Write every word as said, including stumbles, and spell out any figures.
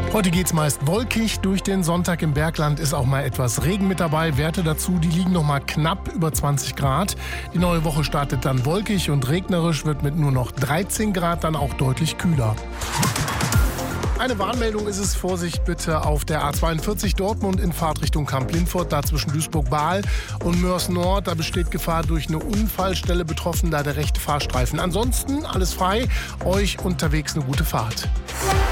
Heute geht's meist wolkig durch den Sonntag. Im Bergland ist auch mal etwas Regen mit dabei. Werte dazu, die liegen noch mal knapp über zwanzig Grad. Die neue Woche startet dann wolkig und regnerisch, wird mit nur noch dreizehn Grad dann auch deutlich kühler. Eine Warnmeldung ist es, Vorsicht bitte auf der A zweiundvierzig Dortmund in Fahrtrichtung Kamp-Lindfort, da zwischen Duisburg-Bahl und Moers-Nord. Da besteht Gefahr durch eine Unfallstelle, betroffen da der rechte Fahrstreifen. Ansonsten alles frei, euch unterwegs eine gute Fahrt.